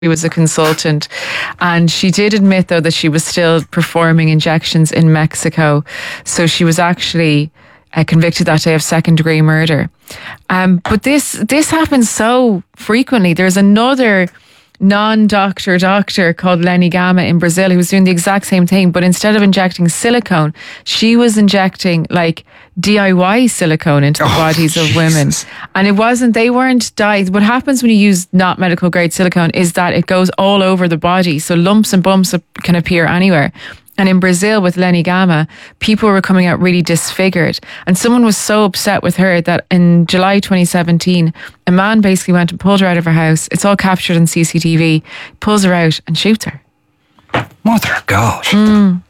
She was a consultant, and she did admit, though, that she was still performing injections in Mexico. So she was actually convicted that day of second-degree murder. But this happens so frequently. There's another non-doctor doctor called Lenny Gama in Brazil who was doing the exact same thing, but instead of injecting silicone, she was injecting like DIY silicone into the bodies of women. And they weren't dyed. What happens when you use not medical grade silicone is that it goes all over the body, so lumps and bumps can appear anywhere. And in Brazil with Lenny Gama, people were coming out really disfigured. And someone was so upset with her that in July 2017, a man basically went and pulled her out of her house. It's all captured on CCTV. Pulls her out and shoots her. Mother of God.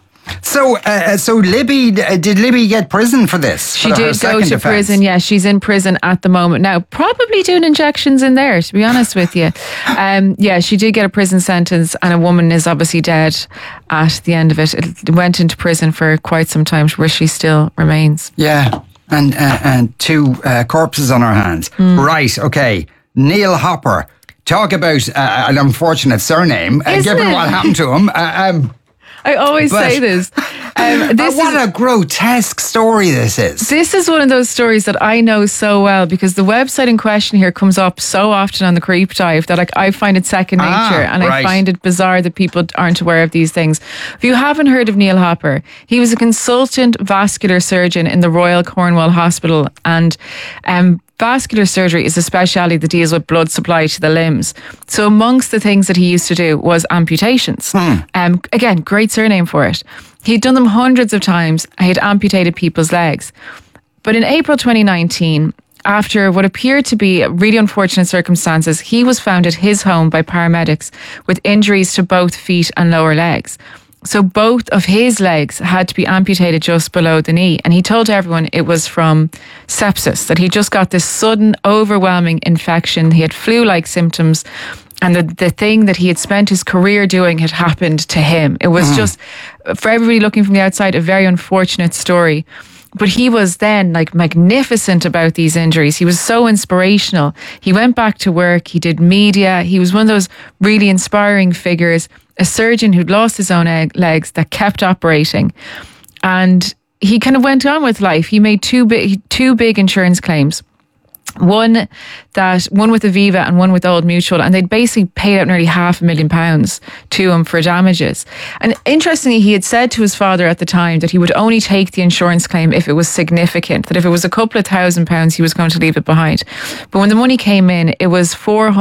So Libby, did Libby get prison for this? She did go to prison. Yeah, she's in prison at the moment now, probably doing injections in there, to be honest with you. Yeah, she did get a prison sentence, and a woman is obviously dead at the end of it. It went into prison for quite some time, where she still remains. Yeah, and two corpses on her hands. Right, okay. Neil Hopper. Talk about an unfortunate surname, given what happened to him. I always say this. What a grotesque story this is. This is one of those stories that I know so well, because the website in question here comes up so often on the Creep Dive that I find it second nature, and I find it bizarre that people aren't aware of these things. If you haven't heard of Neil Hopper, he was a consultant vascular surgeon in the Royal Cornwall Hospital, and vascular surgery is a specialty that deals with blood supply to the limbs. So amongst the things that he used to do was amputations. Again, great surname for it. He'd done them hundreds of times. He'd amputated people's legs. But in April 2019, after what appeared to be really unfortunate circumstances, he was found at his home by paramedics with injuries to both feet and lower legs. So both of his legs had to be amputated just below the knee. And he told everyone it was from sepsis, that he just got this sudden, overwhelming infection. He had flu-like symptoms. And the thing that he had spent his career doing had happened to him. It was just, for everybody looking from the outside, a very unfortunate story. But he was then like magnificent about these injuries. He was so inspirational. He went back to work. He did media. He was one of those really inspiring figures, a surgeon who'd lost his own legs that kept operating. And he kind of went on with life. He made two big insurance claims. One with Aviva and one with Old Mutual, and they'd basically paid out nearly £500,000 to him for damages. And interestingly, he had said to his father at the time that he would only take the insurance claim if it was significant, that if it was a couple of £1,000s, he was going to leave it behind. But when the money came in, it was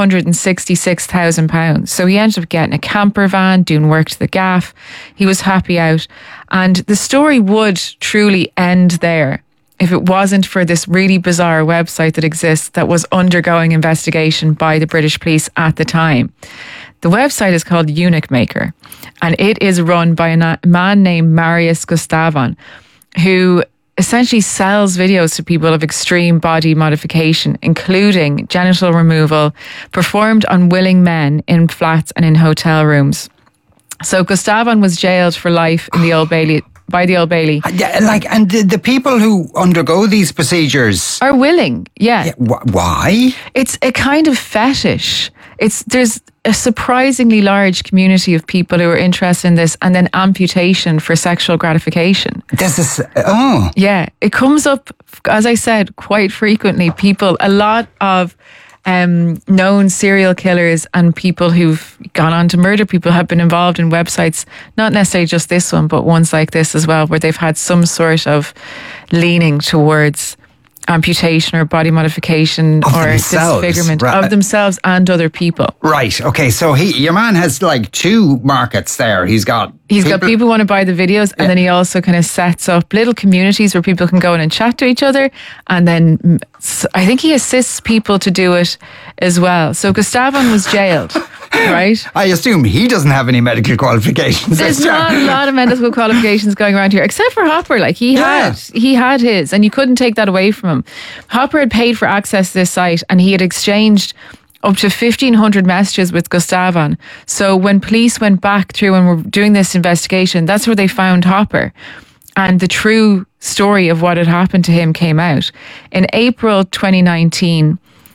£466,000. So he ended up getting a camper van, doing work to the gaff. He was happy out. And the story would truly end there if it wasn't for this really bizarre website that exists that was undergoing investigation by the British police at the time. The website is called Eunuch Maker, and it is run by a man named Marius Gustavon, who essentially sells videos to people of extreme body modification, including genital removal, performed on willing men in flats and in hotel rooms. So Gustavon was jailed for life in the Old Bailey. By the Old Bailey. And the people who undergo these procedures are willing, yeah. Why? It's a kind of fetish. There's a surprisingly large community of people who are interested in this, and then amputation for sexual gratification. Yeah, it comes up, as I said, quite frequently. A lot of known serial killers and people who've gone on to murder people have been involved in websites, not necessarily just this one, but ones like this as well, where they've had some sort of leaning towards amputation or body modification or disfigurement of themselves and other people. Right. Okay. So your man has like two markets there. He's got people who want to buy the videos, and then he also kind of sets up little communities where people can go in and chat to each other. And then I think he assists people to do it as well. So Gustavon was jailed. Right? I assume he doesn't have any medical qualifications. There's not a lot of medical qualifications going around here, except for Hopper. Like he had his, and you couldn't take that away from him. Hopper had paid for access to this site, and he had exchanged up to 1,500 messages with Gustavon. So when police went back through and were doing this investigation, that's where they found Hopper. And the true story of what had happened to him came out. In April 2019,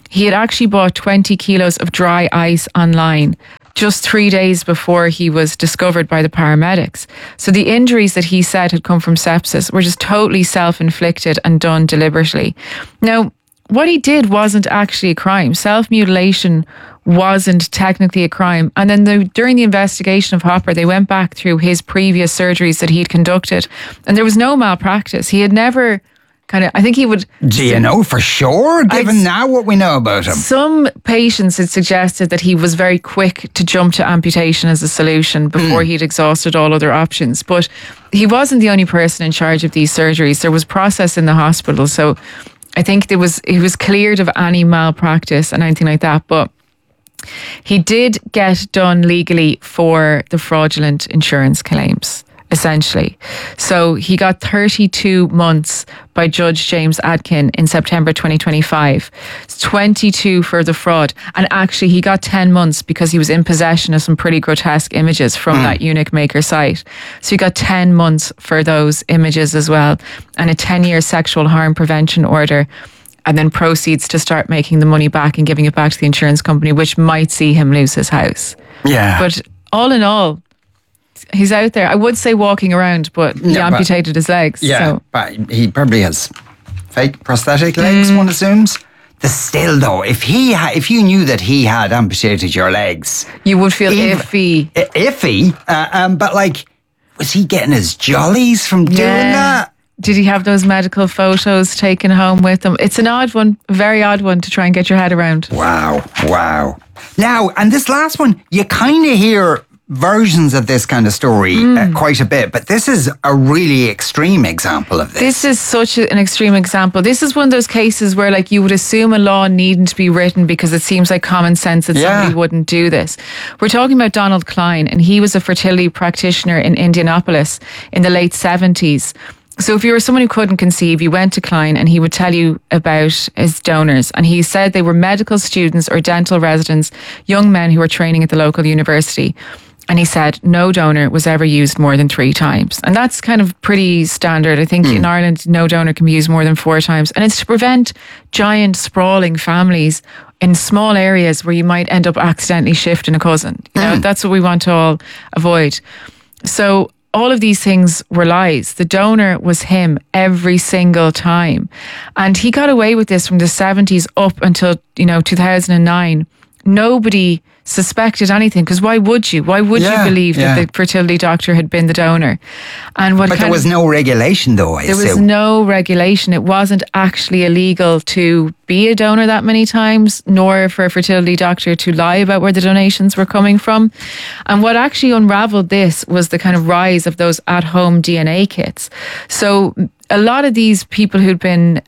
he had actually bought 20 kilos of dry ice online just 3 days before he was discovered by the paramedics. So the injuries that he said had come from sepsis were just totally self-inflicted and done deliberately. Now, what he did wasn't actually a crime. Self-mutilation wasn't technically a crime. And then during the investigation of Hopper, they went back through his previous surgeries that he'd conducted, and there was no malpractice. He had never I think he would... Do you know for sure, given now what we know about him? Some patients had suggested that he was very quick to jump to amputation as a solution before he'd exhausted all other options. But he wasn't the only person in charge of these surgeries. There was process in the hospital. So I think he was cleared of any malpractice and anything like that. But he did get done legally for the fraudulent insurance claims, essentially. So he got 32 months by Judge James Atkin in September 2025. It's 22 for the fraud. And actually he got 10 months because he was in possession of some pretty grotesque images from that Eunuch Maker site. So he got 10 months for those images as well, and a 10-year sexual harm prevention order, and then proceeds to start making the money back and giving it back to the insurance company, which might see him lose his house. Yeah. But all in all, he's out there. I would say walking around, but he amputated his legs. Yeah, so. But he probably has fake prosthetic legs, one assumes. Still though, if you knew that he had amputated your legs, you would feel iffy. But was he getting his jollies from doing that? Did he have those medical photos taken home with him? It's an odd one, a very odd one to try and get your head around. Wow. Now, and this last one, you kind of hear versions of this kind of story quite a bit, but this is a really extreme example of this. This is such an extreme example. This is one of those cases where you would assume a law needn't be written because it seems like common sense that somebody wouldn't do this. We're talking about Donald Klein, and he was a fertility practitioner in Indianapolis in the late 70s. So if you were someone who couldn't conceive, you went to Klein and he would tell you about his donors. And he said they were medical students or dental residents, young men who were training at the local university. And he said no donor was ever used more than 3 times. And that's kind of pretty standard. I think in Ireland, no donor can be used more than 4 times. And it's to prevent giant sprawling families in small areas where you might end up accidentally shifting a cousin. You know, that's what we want to all avoid. So all of these things were lies. The donor was him every single time. And he got away with this from the 70s up until, 2009. Nobody suspected anything, because why would you? Why would you believe that the fertility doctor had been the donor? But there was no regulation though, There was no regulation. It wasn't actually illegal to be a donor that many times, nor for a fertility doctor to lie about where the donations were coming from. And what actually unraveled this was the kind of rise of those at-home DNA kits. So a lot of these people who'd been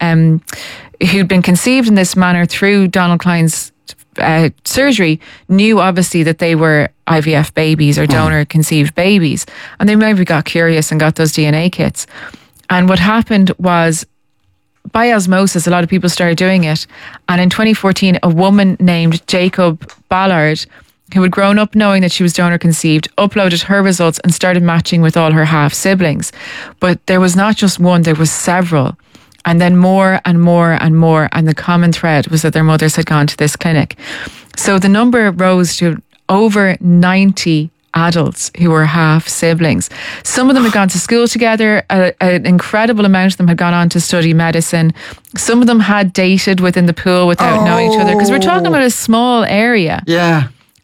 conceived in this manner through Donald Klein's surgery knew obviously that they were IVF babies or donor conceived babies, and they maybe got curious and got those DNA kits. And what happened was, by osmosis, a lot of people started doing it. And in 2014, a woman named Jacob Ballard, who had grown up knowing that she was donor conceived, uploaded her results and started matching with all her half siblings. But there was not just one, there was several. And then more and more and more. And the common thread was that their mothers had gone to this clinic. So the number rose to over 90 adults who were half siblings. Some of them had gone to school together. An incredible amount of them had gone on to study medicine. Some of them had dated within the pool without knowing each other. Because we're talking about a small area. Yeah.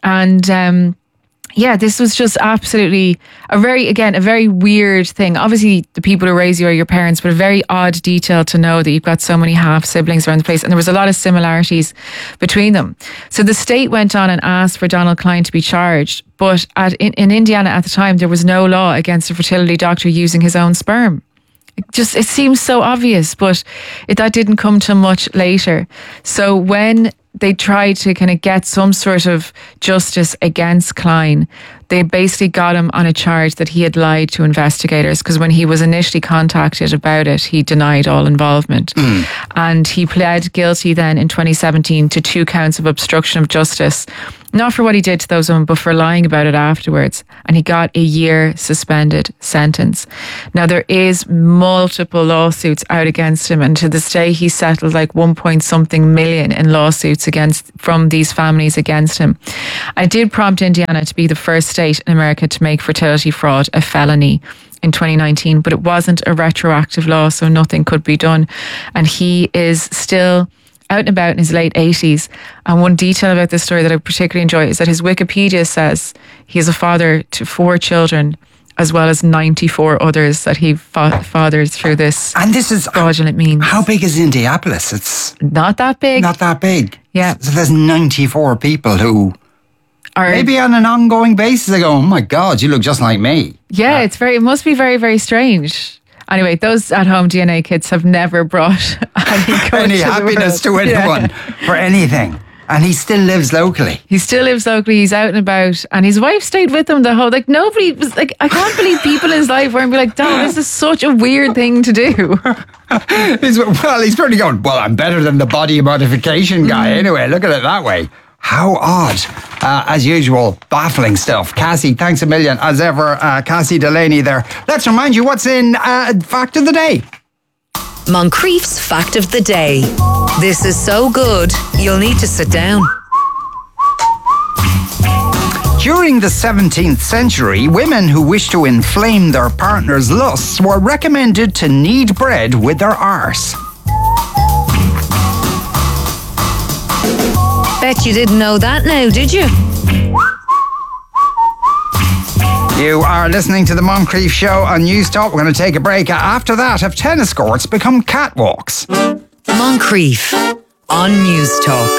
And this was just absolutely a very weird thing. Obviously, the people who raise you are your parents, but a very odd detail to know that you've got so many half siblings around the place. And there was a lot of similarities between them. So the state went on and asked for Donald Klein to be charged. But in Indiana at the time, there was no law against a fertility doctor using his own sperm. It seems so obvious, but that didn't come till much later. So when they tried to kind of get some sort of justice against Klein, they basically got him on a charge that he had lied to investigators, because when he was initially contacted about it, he denied all involvement. And he pled guilty then in 2017 to 2 counts of obstruction of justice Not for what he did to those women, but for lying about it afterwards. And he got a year suspended sentence. Now, there is multiple lawsuits out against him. And to this day, he settled like 1.something million in lawsuits from these families against him. I did prompt Indiana to be the first state in America to make fertility fraud a felony in 2019, but it wasn't a retroactive law, so nothing could be done. And he is still out and about in his late 80s. And one detail about this story that I particularly enjoy is that his Wikipedia says he is a father to 4 children, as well as 94 others that he fathered through this. And this is fraudulent means. How big is Indianapolis? It's not that big. Not that big. Yeah. So there's 94 people who are maybe on an ongoing basis they go, oh my God, you look just like me. Yeah, it must be very, very strange. Anyway, those at home DNA kids have never brought any happiness to anyone for anything. And he still lives locally. He's out and about. And his wife stayed with him the whole, like, nobody was like, I can't believe people in his life weren't be like, Dom, this is such a weird thing to do. He's probably going, well, I'm better than the body modification guy anyway. Look at it that way. How odd. As usual, baffling stuff. Cassie, thanks a million. As ever, Cassie Delaney there. Let's remind you what's in Fact of the Day. Moncrief's Fact of the Day. This is so good, you'll need to sit down. During the 17th century, women who wished to inflame their partner's lusts were recommended to knead bread with their arse. Bet you didn't know that now, did you? You are listening to the Moncrief Show on News Talk. We're going to take a break. After that, have tennis courts become catwalks? Moncrief on News Talk.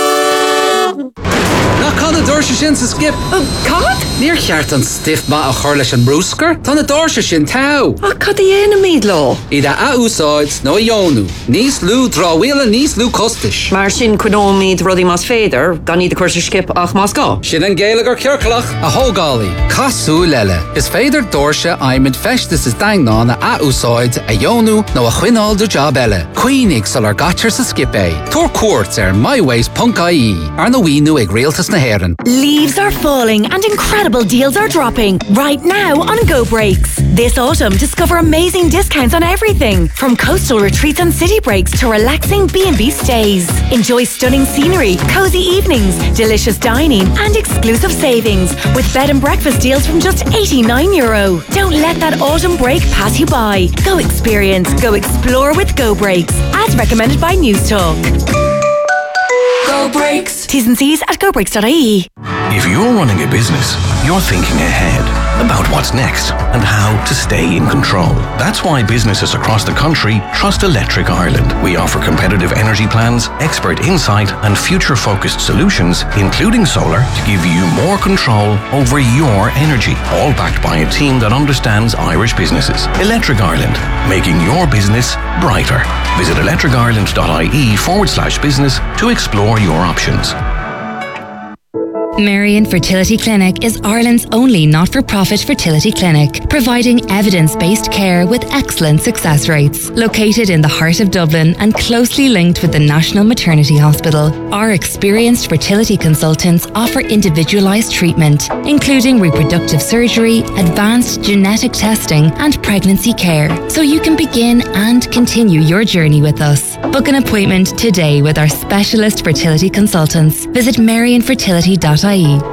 Na cad a dúirse sin sa skip. Cad? Níor cheart an stiff ma a chuir leis an brúscar. Tá na dúirse sin tau. Cad é míad lá? Iad a úsáid nó a jónú. Níos lú dráhuiile níos lú costais. Mar sin cuinómíd rudí más féidir, gan iad a chuirse skip ach más gá. Sin an géalagar cearclach a hógálaí. Casú leile. Is féidir dúirse aimid festas is daingná na a úsáid a jónú nó a chuinál do job eile. Cuoinig sal ar gatir sa skip é. Tor cuairt myways.ie ar na wínu ag réaltas na héireann. Leaves are falling and incredible deals are dropping right now on Go Breaks. This autumn, discover amazing discounts on everything from coastal retreats and city breaks to relaxing B&B stays. Enjoy stunning scenery, cozy evenings, delicious dining and exclusive savings with bed and breakfast deals from just €89. Don't let that autumn break pass you by. Go experience, go explore with Go Breaks, as recommended by News Talk. Go Breaks. T's and C's at gobreaks.ie. If you're running a business, you're thinking ahead about what's next and how to stay in control. That's why businesses across the country trust Electric Ireland. We offer competitive energy plans, expert insight and future-focused solutions, including solar, to give you more control over your energy, all backed by a team that understands Irish businesses. Electric Ireland, making your business brighter. Visit electricireland.ie/business to explore your options. Marion Fertility Clinic is Ireland's only not-for-profit fertility clinic, providing evidence-based care with excellent success rates. Located in the heart of Dublin and closely linked with the National Maternity Hospital, our experienced fertility consultants offer individualised treatment, including reproductive surgery, advanced genetic testing and pregnancy care, so you can begin and continue your journey with us. Book an appointment today with our specialist fertility consultants. Visit marionfertility.ie.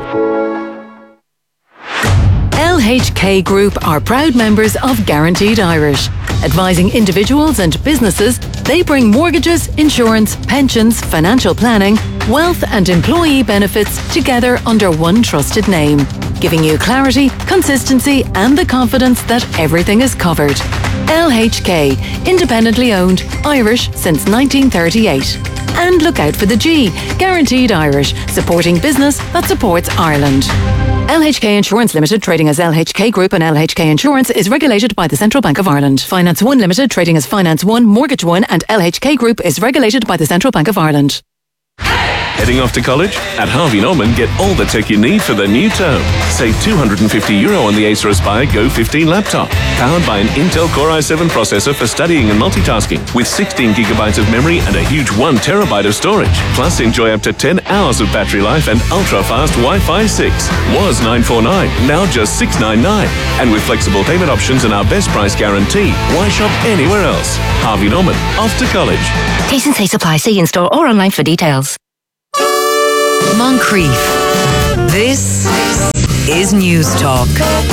LHK Group are proud members of Guaranteed Irish. Advising individuals and businesses, they bring mortgages, insurance, pensions, financial planning, wealth and employee benefits together under one trusted name, giving you clarity, consistency and the confidence that everything is covered. LHK, independently owned, Irish since 1938. And look out for the G, Guaranteed Irish, supporting business that supports Ireland. LHK Insurance Limited, trading as LHK Group and LHK Insurance, is regulated by the Central Bank of Ireland. Finance One Limited, trading as Finance One, Mortgage One and LHK Group is regulated by the Central Bank of Ireland. Heading off to college? At Harvey Norman, get all the tech you need for the new term. Save €250 on the Acer Aspire Go 15 laptop. Powered by an Intel Core i7 processor for studying and multitasking, with 16 gigabytes of memory and a huge 1 terabyte of storage. Plus, enjoy up to 10 hours of battery life and ultra-fast Wi-Fi 6. Was $949, now just $699. And with flexible payment options and our best price guarantee, why shop anywhere else? Harvey Norman, off to college. T&C supply. See in-store or online for details. Moncrief. This is News Talk.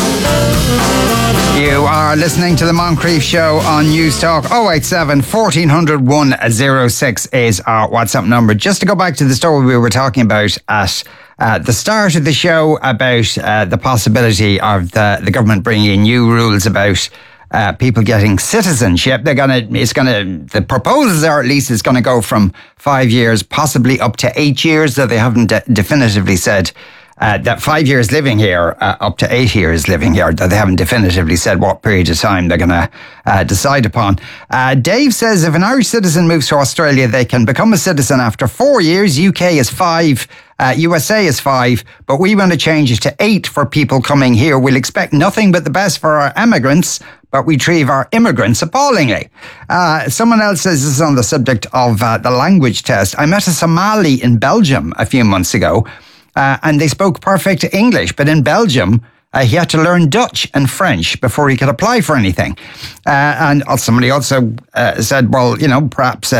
You are listening to the Moncrief Show on News Talk. 087 1400 106 is our WhatsApp number. Just to go back to the story we were talking about at the start of the show about the possibility of the government bringing in new rules about people getting citizenship. The proposals are, at least, it's going to go from 5 years, possibly up to 8 years, though they haven't definitively said that 5 years living here, up to 8 years living here, though they haven't definitively said what period of time they're going to decide upon. Dave says if an Irish citizen moves to Australia, they can become a citizen after 4 years. UK is 5. USA is 5, but we want to change it to 8 for people coming here. We'll expect nothing but the best for our emigrants, but we treat our immigrants appallingly. Someone else says this is on the subject of the language test. I met a Somali in Belgium a few months ago, and they spoke perfect English, but in Belgium, he had to learn Dutch and French before he could apply for anything. And somebody also said, well, perhaps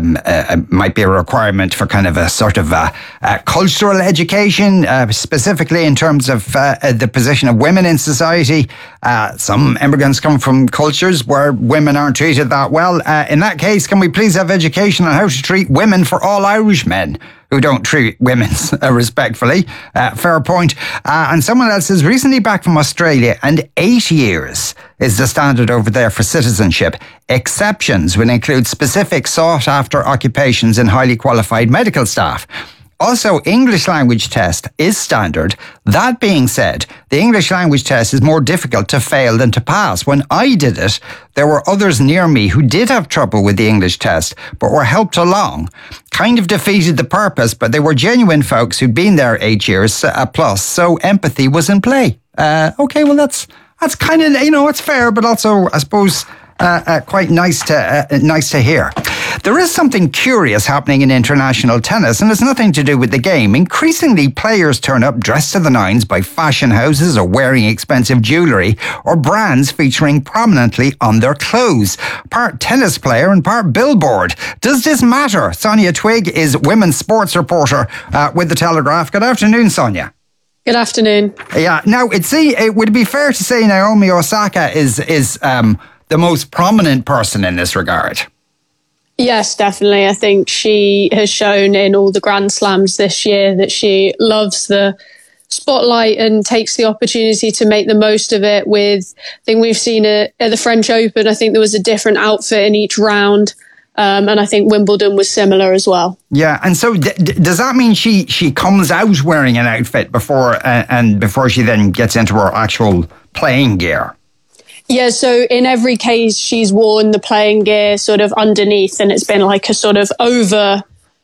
might be a requirement for kind of a sort of cultural education, specifically in terms of the position of women in society. Some immigrants come from cultures where women aren't treated that well. In that case, can we please have education on how to treat women for all Irish men who don't treat women respectfully? Fair point. And someone else is recently back from Australia, and 8 years is the standard over there for citizenship. Exceptions will include specific sought-after occupations and highly qualified medical staff. Also, English language test is standard. That being said, the English language test is more difficult to fail than to pass. When I did it, there were others near me who did have trouble with the English test, but were helped along. Kind of defeated the purpose, but they were genuine folks who'd been there 8 years plus, so empathy was in play. Okay, well, that's kind of, it's fair, but also, I suppose, quite nice to hear. There is something curious happening in international tennis, and it's nothing to do with the game. Increasingly, players turn up dressed to the nines by fashion houses or wearing expensive jewellery, or brands featuring prominently on their clothes. Part tennis player and part billboard. Does this matter? Sonia Twigg is women's sports reporter with The Telegraph. Good afternoon, Sonia. Good afternoon. Yeah, now, it would be fair to say Naomi Osaka is the most prominent person in this regard. Yes, definitely. I think she has shown in all the Grand Slams this year that she loves the spotlight and takes the opportunity to make the most of it. I think we've seen it at the French Open. I think there was a different outfit in each round. And I think Wimbledon was similar as well. Yeah, and so does that mean she comes out wearing an outfit before she then gets into her actual playing gear? Yeah, so in every case, she's worn the playing gear sort of underneath, and it's been like a sort of over,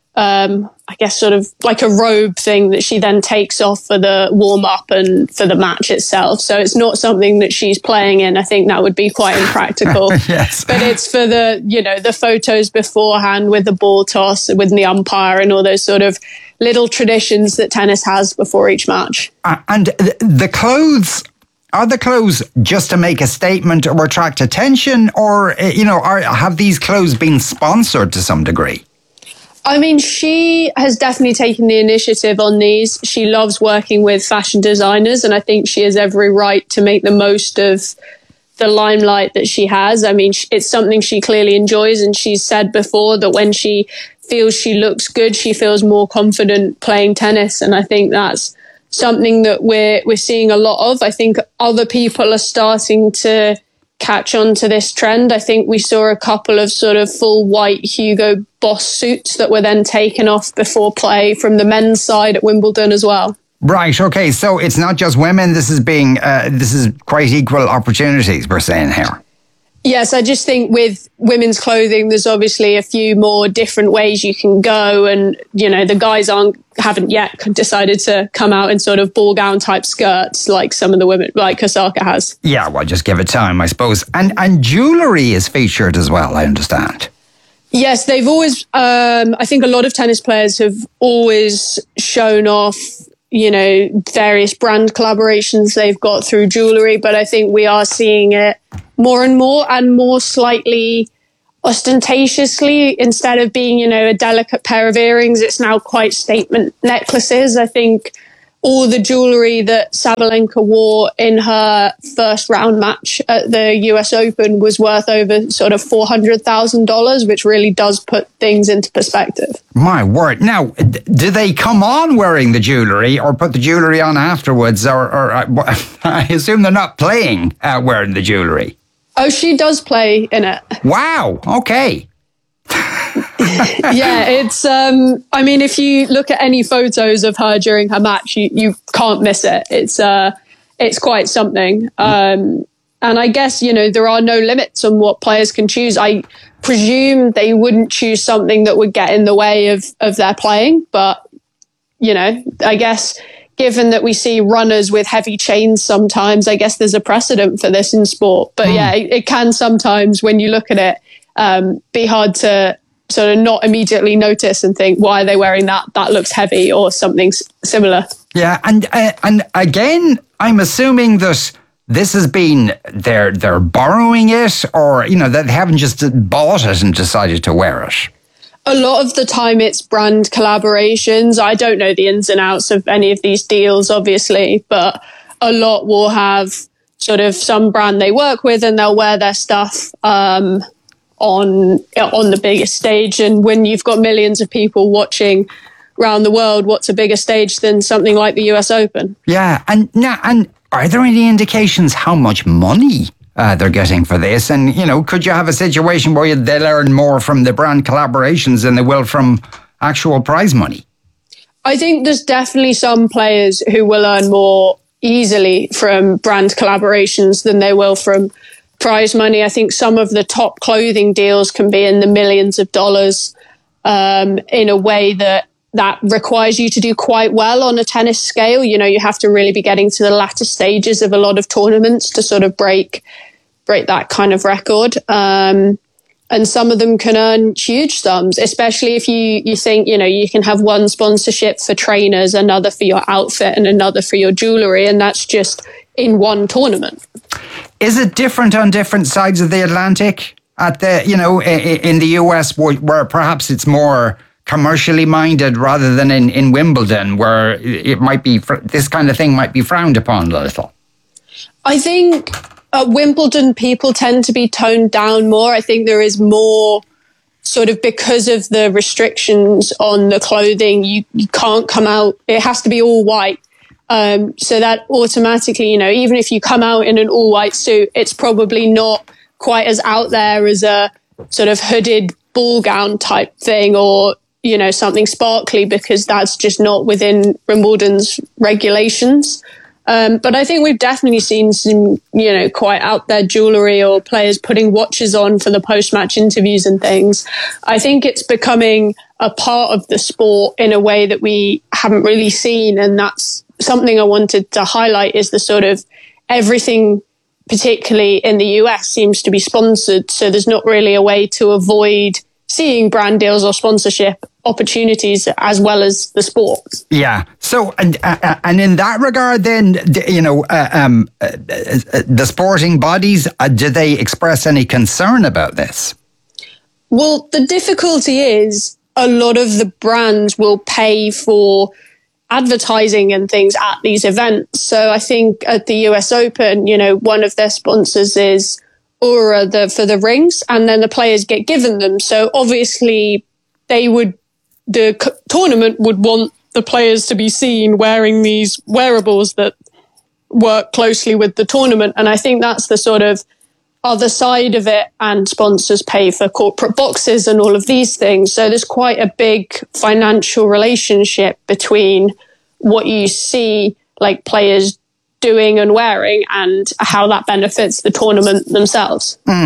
I guess sort of like a robe thing that she then takes off for the warm-up and for the match itself. So it's not something that she's playing in. I think that would be quite impractical. Yes. But it's for the photos beforehand with the ball toss, with the umpire and all those sort of little traditions that tennis has before each match. And the clothes... Are the clothes just to make a statement or attract attention, or, have these clothes been sponsored to some degree? I mean, she has definitely taken the initiative on these. She loves working with fashion designers, and I think she has every right to make the most of the limelight that she has. I mean, it's something she clearly enjoys, and she's said before that when she feels she looks good, she feels more confident playing tennis, and I think that's something that we're seeing a lot of. I think other people are starting to catch on to this trend. I think we saw a couple of sort of full white Hugo Boss suits that were then taken off before play from the men's side at Wimbledon as well. Right, okay, so it's not just women, this is quite equal opportunities we're saying here. Yes, I just think with women's clothing, there's obviously a few more different ways you can go. And, you know, the guys haven't yet decided to come out in sort of ball gown type skirts like some of the women, like Osaka has. Yeah, well, just give it time, I suppose. And jewellery is featured as well, I understand. Yes, they've always, I think a lot of tennis players have always shown off, you know, various brand collaborations they've got through jewellery, but I think we are seeing it more and more slightly ostentatiously. Instead of being, you know, a delicate pair of earrings, it's now quite statement necklaces. I think all the jewellery that Sabalenka wore in her first round match at the US Open was worth over sort of $400,000, which really does put things into perspective. My word. Now, do they come on wearing the jewellery or put the jewellery on afterwards? Or I assume they're not playing wearing the jewellery. Oh, she does play in it. Wow. Okay. Yeah, it's, I mean, if you look at any photos of her during her match, you can't miss it. It's quite something. And I guess, you know, there are no limits on what players can choose. I presume they wouldn't choose something that would get in the way of their playing. But, you know, I guess given that we see runners with heavy chains sometimes, I guess there's a precedent for this in sport. But yeah, it can sometimes, when you look at it, be hard to sort of not immediately notice and think, why are they wearing that? That looks heavy, or something similar. Yeah, and again, I'm assuming that this has been they're borrowing it, or, you know, that they haven't just bought it and decided to wear it. A lot of the time it's brand collaborations. I don't know the ins and outs of any of these deals, obviously, but a lot will have sort of some brand they work with and they'll wear their stuff on the biggest stage. And when you've got millions of people watching around the world, what's a bigger stage than something like the US Open? Yeah, and are there any indications how much money they're getting for this? And, you know, could you have a situation where they'll earn more from the brand collaborations than they will from actual prize money? I think there's definitely some players who will earn more easily from brand collaborations than they will from prize money. I think some of the top clothing deals can be in the millions of dollars in a way that requires you to do quite well on a tennis scale. You know, you have to really be getting to the latter stages of a lot of tournaments to sort of break that kind of record. And some of them can earn huge sums, especially if you think, you know, you can have one sponsorship for trainers, another for your outfit and another for your jewellery. And that's just in one tournament. Is it different on different sides of the Atlantic? At the, you know, in the US, where perhaps it's more commercially minded rather than in Wimbledon, where it might be, this kind of thing might be frowned upon a little? I think at Wimbledon, people tend to be toned down more. I think there is more sort of, because of the restrictions on the clothing, you can't come out, it has to be all white. So that automatically, you know, even if you come out in an all white suit, it's probably not quite as out there as a sort of hooded ball gown type thing, or, you know, something sparkly, because that's just not within Wimbledon's regulations. But I think we've definitely seen some, you know, quite out there jewellery, or players putting watches on for the post-match interviews and things. I think it's becoming a part of the sport in a way that we haven't really seen. And that's something I wanted to highlight, is the sort of everything, particularly in the US, seems to be sponsored. So there's not really a way to avoid seeing brand deals or sponsorship opportunities as well as the sport. Yeah. So, and in that regard, then, you know, the sporting bodies, do they express any concern about this? Well, the difficulty is a lot of the brands will pay for advertising and things at these events. So I think at the US Open, you know, one of their sponsors is Oura for the rings, and then the players get given them. So obviously the tournament would want the players to be seen wearing these wearables that work closely with the tournament. And I think that's the sort of other side of it. And sponsors pay for corporate boxes and all of these things. So there's quite a big financial relationship between what you see like players doing and wearing and how that benefits the tournament themselves.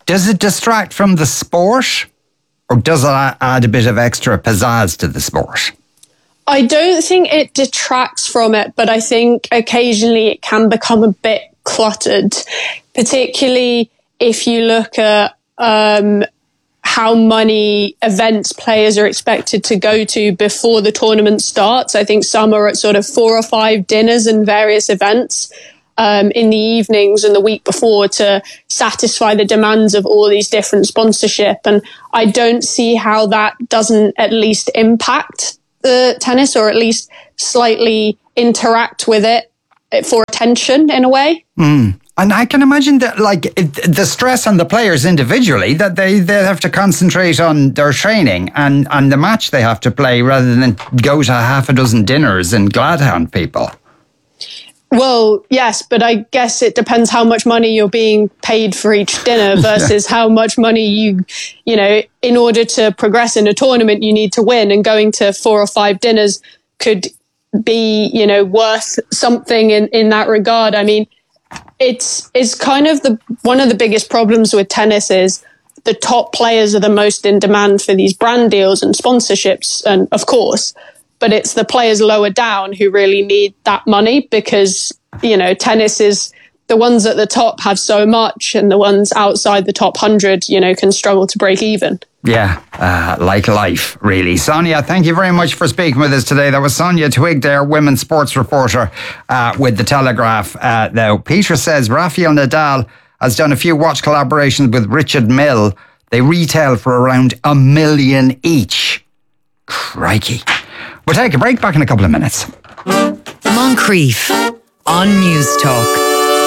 Does it distract from the sport, or does it add a bit of extra pizzazz to the sport? I don't think it detracts from it, but I think occasionally it can become a bit cluttered, particularly if you look at how many events players are expected to go to before the tournament starts. I think some are at sort of 4 or 5 dinners and various events in the evenings and the week before to satisfy the demands of all these different sponsorship. And I don't see how that doesn't at least impact the tennis, or at least slightly interact with it for attention in a way. And I can imagine that, like, the stress on the players individually, that they have to concentrate on their training and the match they have to play rather than go to half a dozen dinners and gladhound people. Well, yes, but I guess it depends how much money you're being paid for each dinner versus how much money you know, in order to progress in a tournament, you need to win, and going to 4 or 5 dinners could be, you know, worth something in that regard. I mean, it's kind of one of the biggest problems with tennis is the top players are the most in demand for these brand deals and sponsorships, and of course, but it's the players lower down who really need that money, because, you know, tennis is, the ones at the top have so much, and the ones outside the top 100, you know, can struggle to break even. Yeah, like life, really. Sonia, thank you very much for speaking with us today. That was Sonia Twig there, women's sports reporter with The Telegraph. Now, Peter says Rafael Nadal has done a few watch collaborations with Richard Mille. They retail for around $1 million each. Crikey. We'll take a break, back in a couple of minutes. Moncrief on News Talk.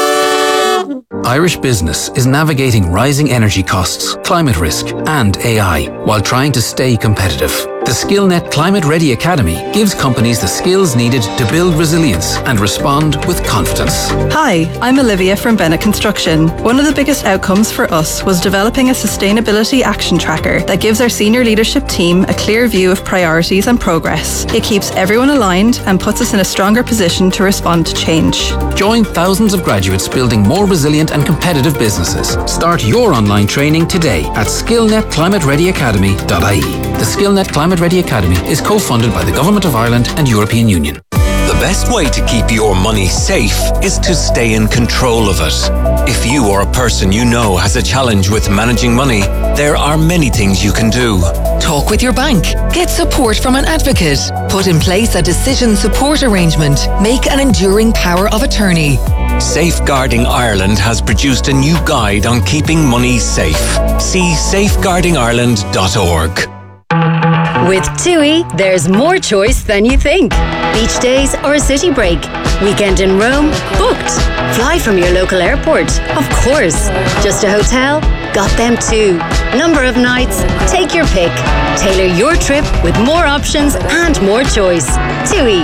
Irish business is navigating rising energy costs, climate risk and AI while trying to stay competitive. The SkillNet Climate Ready Academy gives companies the skills needed to build resilience and respond with confidence. Hi, I'm Olivia from Bennett Construction. One of the biggest outcomes for us was developing a sustainability action tracker that gives our senior leadership team a clear view of priorities and progress. It keeps everyone aligned and puts us in a stronger position to respond to change. Join thousands of graduates building more resilient and competitive businesses. Start your online training today at skillnetclimatereadyacademy.ie. The SkillNet Climate Ready Academy is co-funded by the Government of Ireland and European Union. The best way to keep your money safe is to stay in control of it. If you or a person you know has a challenge with managing money, there are many things you can do. Talk with your bank. Get support from an advocate. Put in place a decision support arrangement. Make an enduring power of attorney. Safeguarding Ireland has produced a new guide on keeping money safe. See safeguardingireland.org. With TUI, there's more choice than you think. Beach days or a city break. Weekend in Rome? Booked. Fly from your local airport? Of course. Just a hotel? Got them too. Number of nights? Take your pick. Tailor your trip with more options and more choice. TUI.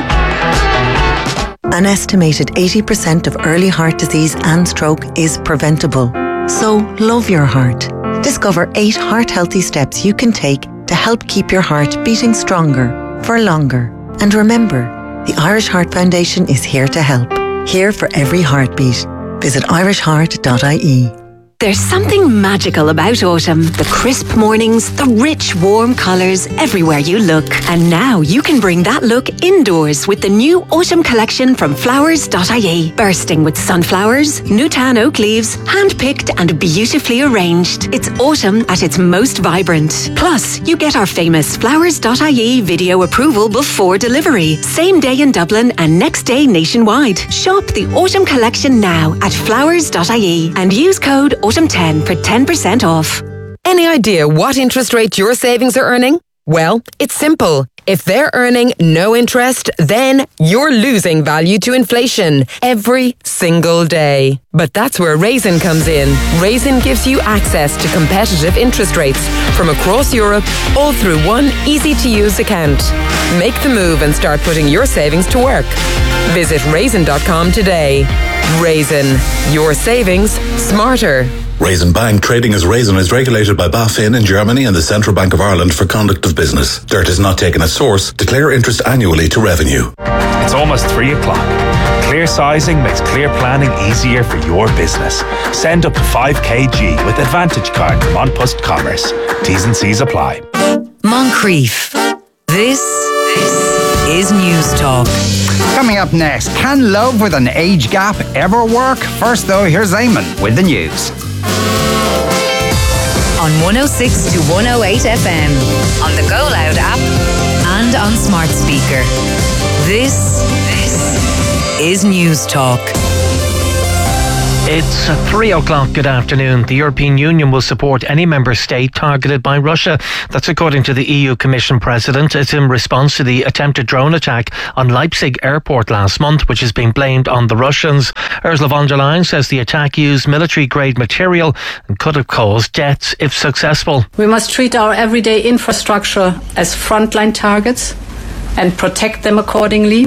An estimated 80% of early heart disease and stroke is preventable. So love your heart. Discover 8 heart-healthy steps you can take to help keep your heart beating stronger for longer. And remember, the Irish Heart Foundation is here to help. Here for every heartbeat. Visit irishheart.ie. There's something magical about autumn. The crisp mornings, the rich, warm colours everywhere you look. And now you can bring that look indoors with the new autumn collection from flowers.ie. Bursting with sunflowers, Newtown oak leaves, hand-picked and beautifully arranged. It's autumn at its most vibrant. Plus, you get our famous flowers.ie video approval before delivery. Same day in Dublin and next day nationwide. Shop the autumn collection now at flowers.ie and use code AUTUMN10 for 10% off. Any idea what interest rate your savings are earning? Well, it's simple. If they're earning no interest, then you're losing value to inflation every single day. But that's where Raisin comes in. Raisin gives you access to competitive interest rates from across Europe, all through one easy-to-use account. Make the move and start putting your savings to work. Visit raisin.com today. Raisin, your savings smarter. Raisin Bank trading as Raisin is regulated by BaFin in Germany and the Central Bank of Ireland for conduct of business. Dirt is not taken as source. Declare interest annually to revenue. It's almost 3 o'clock. Clear sizing makes clear planning easier for your business. Send up to 5 kg with Advantage Card from An Post Commerce. T's and C's apply. Moncrief. This is News Talk. Coming up next, can love with an age gap ever work? First though, here's Eamon with the news. On 106 to 108 FM, on the Go Loud app, and on smart speaker. This is News Talk. It's 3 o'clock. Good afternoon. The European Union will support any member state targeted by Russia. That's according to the EU Commission President. It's in response to the attempted drone attack on Leipzig airport last month, which has been blamed on the Russians. Ursula von der Leyen says the attack used military-grade material and could have caused deaths if successful. We must treat our everyday infrastructure as frontline targets and protect them accordingly.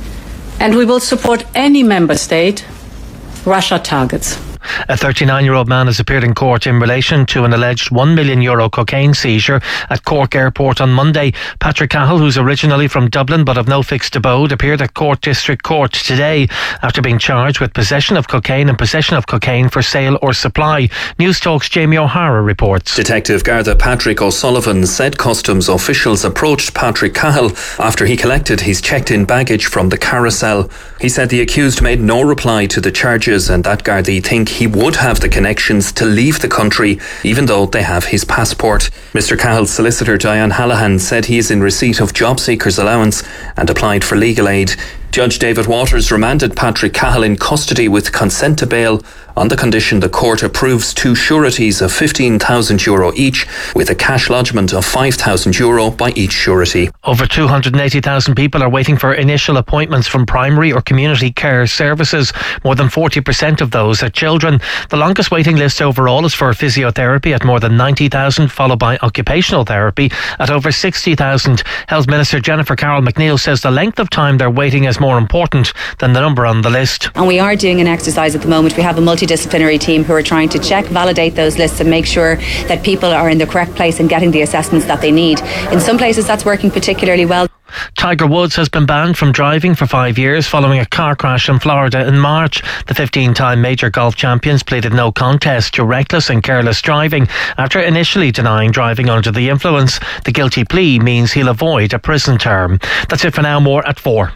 And we will support any member state Russia targets. A 39-year-old man has appeared in court in relation to an alleged €1 million cocaine seizure at Cork Airport on Monday. Patrick Cahill, who's originally from Dublin but of no fixed abode, appeared at Cork District Court today after being charged with possession of cocaine and possession of cocaine for sale or supply. News Talk's Jamie O'Hara reports. Detective Garda Patrick O'Sullivan said customs officials approached Patrick Cahill after he collected his checked-in baggage from the carousel. He said the accused made no reply to the charges and that Gardaí think he would have the connections to leave the country even though they have his passport. Mr Cahill's solicitor Diane Hallahan said he is in receipt of job seekers allowance and applied for legal aid. Judge David Waters remanded Patrick Cahill in custody with consent to bail on the condition the court approves 2 sureties of €15,000 each, with a cash lodgement of €5,000 by each surety. Over 280,000 people are waiting for initial appointments from primary or community care services. More than 40% of those are children. The longest waiting list overall is for physiotherapy at more than 90,000, followed by occupational therapy at over 60,000. Health Minister Jennifer Carroll McNeil says the length of time they're waiting is more important than the number on the list. And we are doing an exercise at the moment. We have a multidisciplinary team who are trying to check, validate those lists and make sure that people are in the correct place and getting the assessments that they need. In some places that's working particularly well. Tiger Woods has been banned from driving for 5 years following a car crash in Florida in March. The 15-time major golf champions pleaded no contest to reckless and careless driving after initially denying driving under the influence. The guilty plea means he'll avoid a prison term. That's it for now. More at 4.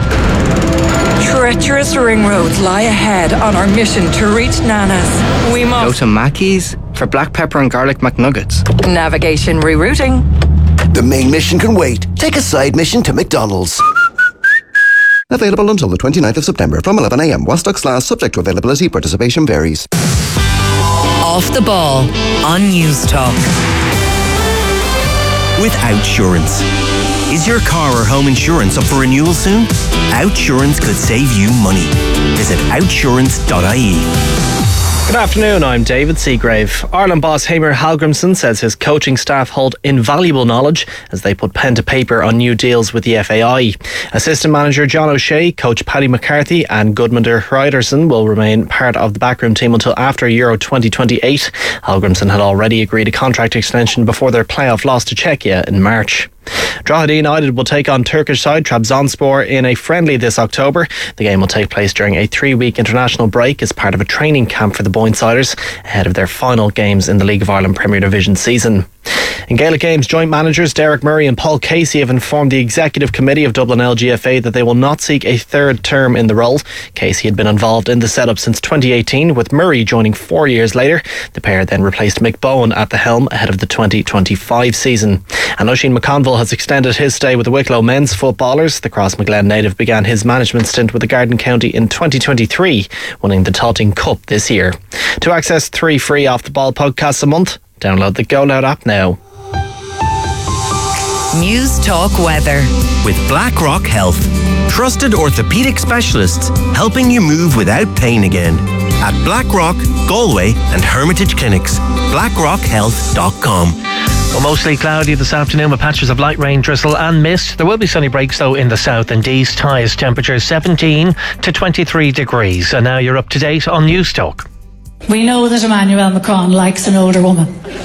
Treacherous ring roads lie ahead on our mission to reach Nana's. We must go to Mackey's for black pepper and garlic McNuggets. Navigation rerouting. The main mission can wait. Take a side mission to McDonald's. Available until the 29th of September from 11 a.m. while stocks last, subject to availability. Participation varies. Off the ball on News Talk. With Outsurance. Is your car or home insurance up for renewal soon? Outsurance could save you money. Visit outsurance.ie. Good afternoon, I'm David Seagrave. Ireland boss Hamer Hallgrimsson says his coaching staff hold invaluable knowledge as they put pen to paper on new deals with the FAI. Assistant manager John O'Shea, coach Paddy McCarthy and Gudmundur Hreiðarsson will remain part of the backroom team until after Euro 2028. Hallgrimsson had already agreed a contract extension before their playoff loss to Czechia in March. Drogheda United will take on Turkish side Trabzonspor in a friendly this October. The game will take place during a 3-week international break as part of a training camp for the Boynesiders ahead of their final games in the League of Ireland Premier Division season. In Gaelic Games, joint managers Derek Murray and Paul Casey have informed the Executive Committee of Dublin LGFA that they will not seek a third term in the role. Casey had been involved in the setup since 2018, with Murray joining 4 years later. The pair then replaced Mick Bowen at the helm ahead of the 2025 season. And Oisin McConville has extended his stay with the Wicklow men's footballers. The Crossmaglen native began his management stint with the Garden County in 2023, winning the Totting Cup this year. To access 3 free Off the Ball podcasts a month, download the Go Loud app now. News Talk weather. With BlackRock Health. Trusted orthopaedic specialists helping you move without pain again. At BlackRock, Galway and Hermitage Clinics. BlackRockHealth.com. Well, mostly cloudy this afternoon with patches of light rain, drizzle and mist. There will be sunny breaks though in the south and east. Highest temperatures 17 to 23 degrees. And now you're up to date on News Talk. We know that Emmanuel Macron likes an older woman.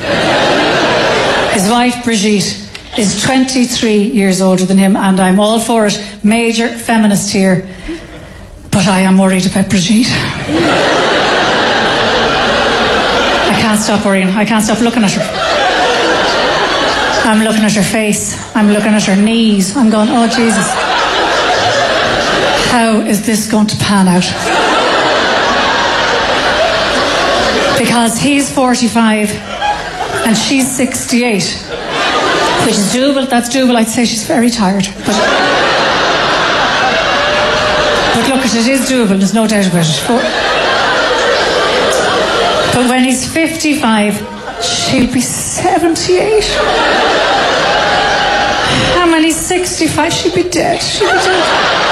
His wife Brigitte is 23 years older than him, and I'm all for it. Major feminist here. But I am worried about Brigitte. I can't stop worrying. I can't stop looking at her. I'm looking at her face. I'm looking at her knees. I'm going, oh Jesus. How is this going to pan out? Because he's 45 and she's 68, which is doable. That's doable. I'd say she's very tired. But look, it is doable. There's no doubt about it. But when he's 55, she'll be 78. And when he's 65, she'll be dead. She'll be dead.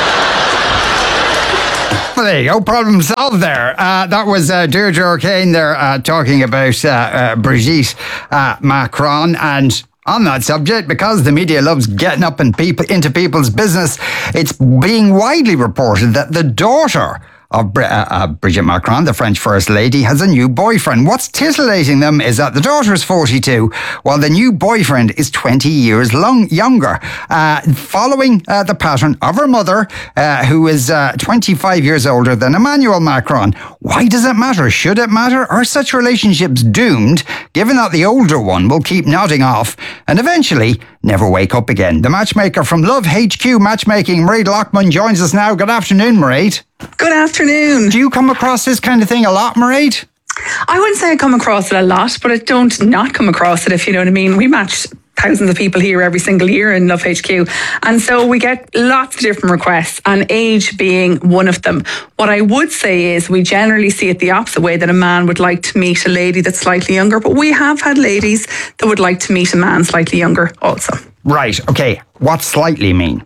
Well, there you go. Problem solved there. That was Deirdre O'Kane there talking about Brigitte Macron. And on that subject, because the media loves getting up into people's business, it's being widely reported that the daughter of Brigitte Macron, the French First Lady, has a new boyfriend. What's titillating them is that the daughter is 42, while the new boyfriend is 20 years younger, following the pattern of her mother, who is 25 years older than Emmanuel Macron. Why does it matter? Should it matter? Are such relationships doomed, given that the older one will keep nodding off and eventually never wake up again? The matchmaker from Love HQ Matchmaking, Mairead Lockman, joins us now. Good afternoon, Mairead. Good afternoon. Do you come across this kind of thing a lot, Mairead? I wouldn't say I come across it a lot, but I don't not come across it, if you know what I mean. We match thousands of people here every single year in Love HQ. And so we get lots of different requests, and age being one of them. What I would say is we generally see it the opposite way, that a man would like to meet a lady that's slightly younger, but we have had ladies that would like to meet a man slightly younger also. Right, okay. What's slightly mean?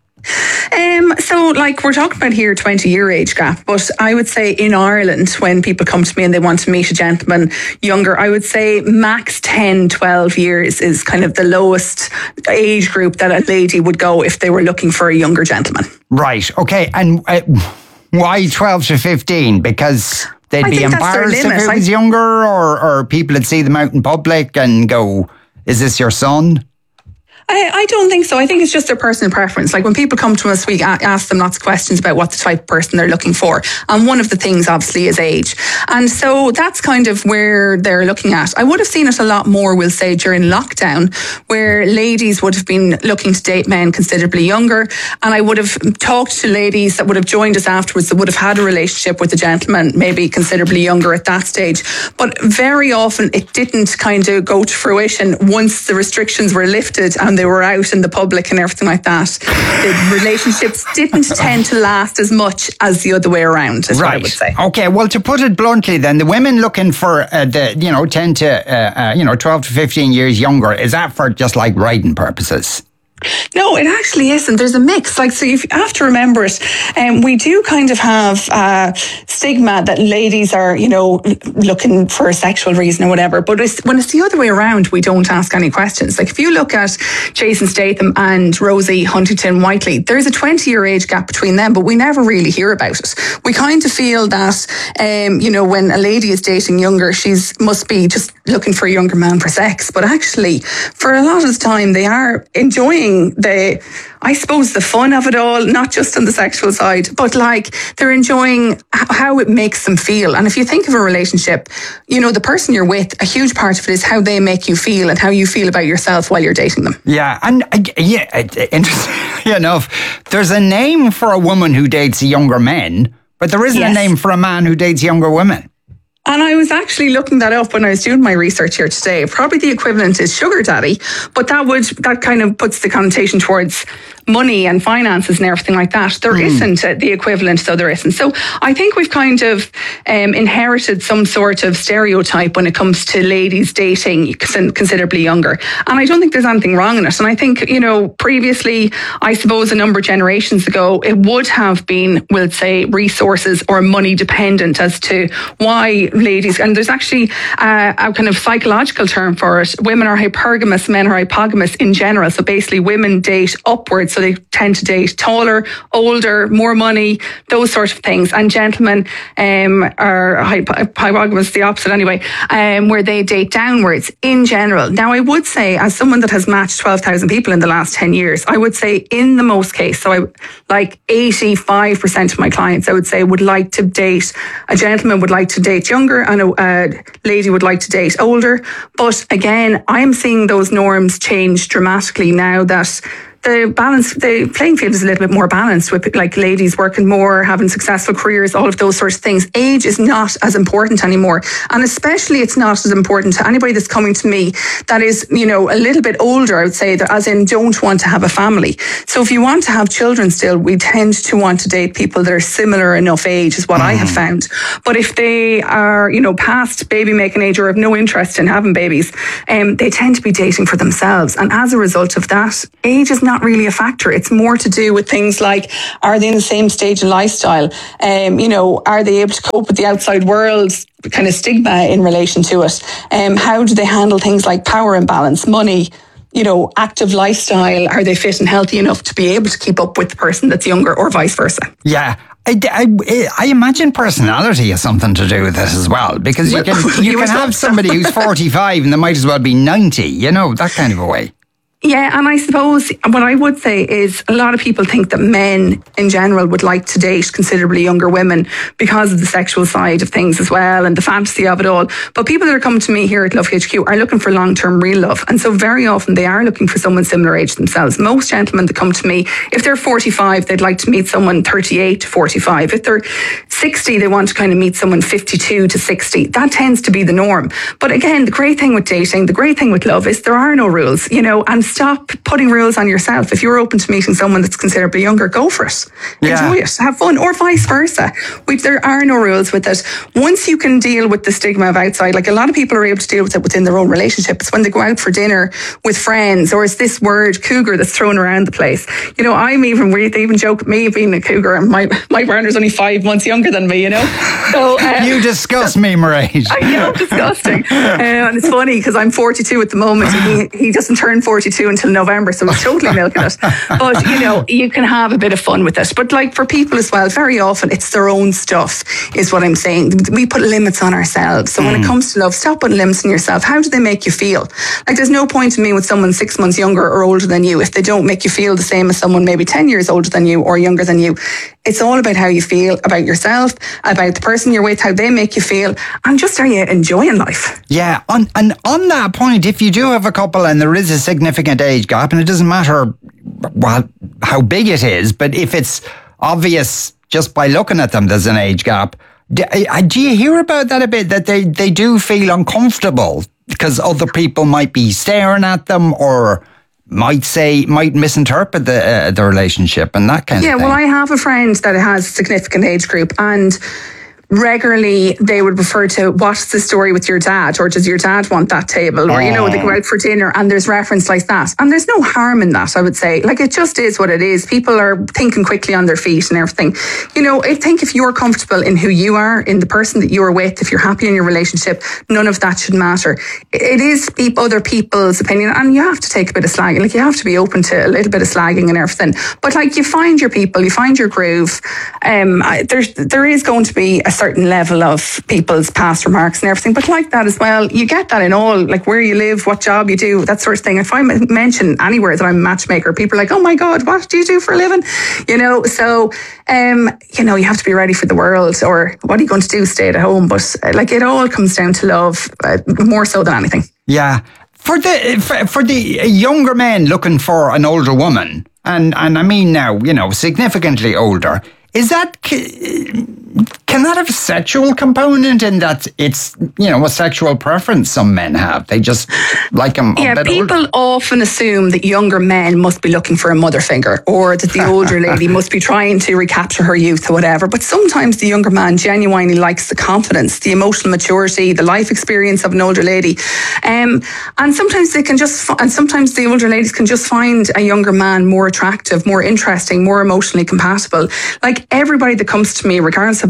So like we're talking about here 20-year age gap, but I would say in Ireland, when people come to me and they want to meet a gentleman younger, I would say max 10, 12 years is kind of the lowest age group that a lady would go if they were looking for a younger gentleman. Right, okay. And why 12 to 15? Because they'd be embarrassed if it was younger, or people would see them out in public and go, is this your son? I don't think so. I think it's just their personal preference. Like when people come to us, we ask them lots of questions about what the type of person they're looking for. And one of the things obviously is age. And so that's kind of where they're looking at. I would have seen it a lot more, we'll say, during lockdown, where ladies would have been looking to date men considerably younger. And I would have talked to ladies that would have joined us afterwards that would have had a relationship with a gentleman, maybe considerably younger at that stage. But very often it didn't kind of go to fruition once the restrictions were lifted and they were out in the public and everything like that. The relationships didn't tend to last as much as the other way around, is what I would say. Okay, well, to put it bluntly then, the women looking for 10 to 12 to 15 years younger, is that for just like riding purposes? No, it actually isn't. There's a mix. Like, so you have to remember it. We do kind of have stigma that ladies are, looking for a sexual reason or whatever. But when it's the other way around, we don't ask any questions. Like if you look at Jason Statham and Rosie Huntington-Whiteley, there's a 20-year age gap between them, but we never really hear about it. We kind of feel that, when a lady is dating younger, must be just looking for a younger man for sex. But actually, for a lot of the time, they are enjoying the fun of it all, not just on the sexual side, but like they're enjoying how it makes them feel. And if you think of a relationship, the person you're with, a huge part of it is how they make you feel and how you feel about yourself while you're dating them. Yeah, and interestingly enough, there's a name for a woman who dates younger men, but there isn't a name for a man who dates younger women. And I was actually looking that up when I was doing my research here today. Probably the equivalent is sugar daddy, but that kind of puts the connotation towards money and finances and everything like that. There isn't the equivalent, so there isn't. So I think we've kind of inherited some sort of stereotype when it comes to ladies dating considerably younger. And I don't think there's anything wrong in it. And I think, previously, I suppose a number of generations ago, it would have been, we'll say, resources or money dependent as to why ladies, and there's actually a kind of psychological term for it. Women are hypergamous, men are hypogamous in general. So basically women date upwards standards, so they tend to date taller, older, more money, those sorts of things. And gentlemen are hypogamous, the opposite anyway, where they date downwards in general. Now, I would say, as someone that has matched 12,000 people in the last 10 years, I would say in the most case, so I like 85% of my clients, I would say, would like to date, a gentleman would like to date younger and a lady would like to date older. But again, I'm seeing those norms change dramatically now that the playing field is a little bit more balanced, with like ladies working more, having successful careers, all of those sorts of things. Age is not as important anymore. And especially it's not as important to anybody that's coming to me that is, a little bit older, I would say, that as in don't want to have a family. So if you want to have children still, we tend to want to date people that are similar enough age, is what I have found. But if they are, past baby making age or have no interest in having babies, they tend to be dating for themselves. And as a result of that, age is not really a factor. It's more to do with things like, are they in the same stage of lifestyle? Are they able to cope with the outside world's kind of stigma in relation to it? How do they handle things like power imbalance, money, active lifestyle? Are they fit and healthy enough to be able to keep up with the person that's younger, or vice versa? Yeah. I imagine personality has something to do with this as well, because you can have somebody who's 45 and they might as well be 90, that kind of a way. Yeah, and I suppose what I would say is a lot of people think that men in general would like to date considerably younger women because of the sexual side of things as well and the fantasy of it all. But people that are coming to me here at Love HQ are looking for long-term real love. And so very often they are looking for someone similar age to themselves. Most gentlemen that come to me, if they're 45, they'd like to meet someone 38 to 45. If they're 60, they want to kind of meet someone 52 to 60. That tends to be the norm. But again, the great thing with dating, the great thing with love is there are no rules, and stop putting rules on yourself. If you're open to meeting someone that's considerably younger, go for it. Enjoy it. Have fun, or vice versa. There are no rules with it. Once you can deal with the stigma of outside, like a lot of people are able to deal with it within their own relationship. It's when they go out for dinner with friends, or it's this word cougar that's thrown around the place. They even joke at me being a cougar, and my partner's only 5 months younger than me, So you disgust me, Mairead. I know, disgusting. And it's funny because I'm 42 at the moment, and he doesn't turn 42 until November, so he's totally milking it. But you can have a bit of fun with it. But like for people as well, very often it's their own stuff, is what I'm saying. We put limits on ourselves. So when it comes to love, stop putting limits on yourself. How do they make you feel? Like there's no point in me with someone 6 months younger or older than you if they don't make you feel the same as someone maybe 10 years older than you or younger than you. It's all about how you feel about yourself, about the person you're with, how they make you feel, and just are you enjoying life? Yeah, on that point, if you do have a couple and there is a significant age gap, and it doesn't matter how big it is, but if it's obvious just by looking at them there's an age gap, do you hear about that a bit, that they do feel uncomfortable because other people might be staring at them or might misinterpret the relationship and that kind of thing? Yeah, well, I have a friend that has a significant age group, and regularly they would refer to, what's the story with your dad, or does your dad want that table, or they go out for dinner and there's reference like that, and there's no harm in that. I would say, like, it just is what it is. People are thinking quickly on their feet and everything. I think if you're comfortable in who you are, in the person that you're with, if you're happy in your relationship, none of that should matter. It is other people's opinion, and you have to take a bit of slagging. Like, you have to be open to a little bit of slagging and everything, but like, you find your people, you find your groove. There is going to be a certain level of people's past remarks and everything, but like that as well, you get that in all, like where you live, what job you do, that sort of thing. If I mention anywhere that I'm a matchmaker, people are like, oh my God, what do you do for a living? So you have to be ready for the world, or what are you going to do, stay at home? But like, it all comes down to love, more so than anything. Yeah. For the younger men looking for an older woman, and I mean now, significantly older, is that, can that have a sexual component in that it's, a sexual preference some men have? They just like them a bit people older. Often assume that younger men must be looking for a mother figure, or that the older lady must be trying to recapture her youth or whatever. But sometimes the younger man genuinely likes the confidence, the emotional maturity, the life experience of an older lady. And sometimes sometimes the older ladies can just find a younger man more attractive, more interesting, more emotionally compatible. Like, everybody that comes to me, regardless of their age,